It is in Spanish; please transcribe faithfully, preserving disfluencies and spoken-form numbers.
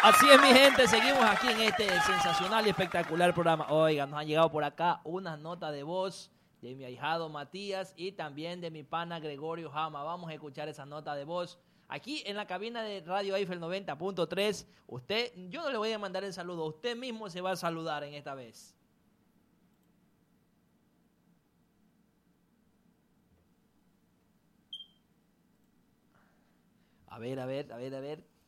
Así es, mi gente, seguimos aquí en este sensacional y espectacular programa. Oigan, nos han llegado por acá unas notas de voz de mi ahijado Matías y también de mi pana Gregorio Jama. Vamos a escuchar esa nota de voz aquí en la cabina de Radio Eiffel noventa punto tres. Usted, yo no le voy a mandar el saludo, usted mismo se va a saludar en esta vez. A ver, a ver, a ver, a ver.